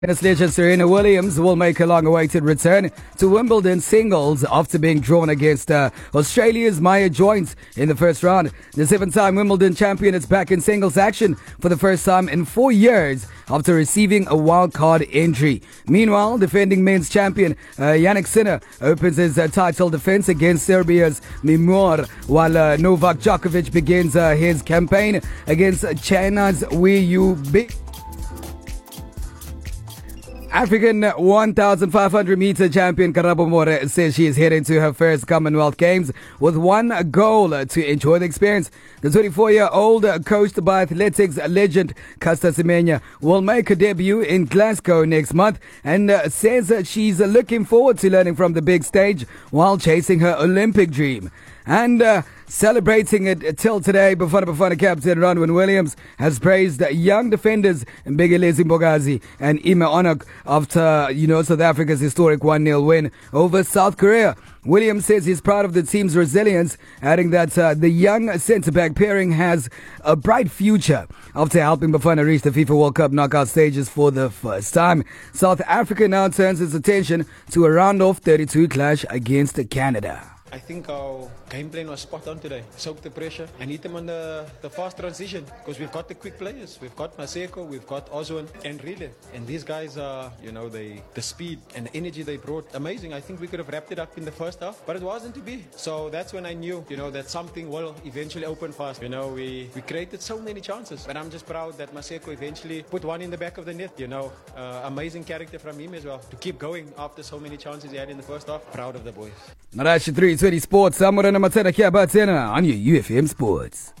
Tennis legend Serena Williams will make a long-awaited return to Wimbledon singles after being drawn against Australia's Maya Joynes in the first round. The seven-time Wimbledon champion is back in singles action for the first time in 4 years after receiving a wild-card injury. Meanwhile, defending men's champion Jannik Sinner opens his title defense against Serbia's Mimor, while Novak Djokovic begins his campaign against China's Wei Yubei. African 1,500 meter champion Karabo More says she is heading to her first Commonwealth Games with one goal: to enjoy the experience. The 24-year-old, coached by athletics legend Caster Semenya, will make her debut in Glasgow next month and says that she's looking forward to learning from the big stage while chasing her Olympic dream. And celebrating it till today, Bafana captain Ronwen Williams has praised young defenders Mbegilezi Mbogazi and Ime Onok after, South Africa's historic 1-0 win over South Korea. Williams says he's proud of the team's resilience, adding that the young centre-back pairing has a bright future. After helping Bafana reach the FIFA World Cup knockout stages for the first time, South Africa now turns its attention to a round-off 32 clash against Canada. I think our game plan was spot on today. Soak the pressure and hit them on the fast transition, because we've got the quick players. We've got Maseko, we've got Oswin and Rile. And these guys are, the speed and the energy they brought, amazing. I think we could have wrapped it up in the first half, but it wasn't to be. So that's when I knew, that something will eventually open for us. We created so many chances, but I'm just proud that Maseko eventually put one in the back of the net. Amazing character from him as well, to keep going after so many chances he had in the first half. Proud of the boys. Narashi 320 Sports, Samurana Matera Kiabatena on your UFM Sports.